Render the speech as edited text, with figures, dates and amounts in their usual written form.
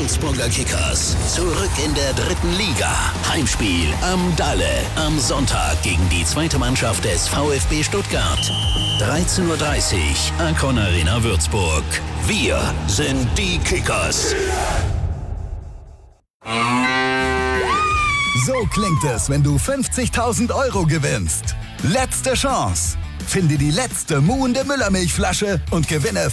Würzburger Kickers. Zurück in der 3. Liga. Heimspiel am Dalle. Am Sonntag gegen die 2. Mannschaft des VfB Stuttgart. 13:30 Uhr, Akron Arena Würzburg. Wir sind die Kickers. So klingt es, wenn du 50.000 € gewinnst. Letzte Chance. Finde die letzte muhende Müllermilchflasche und gewinne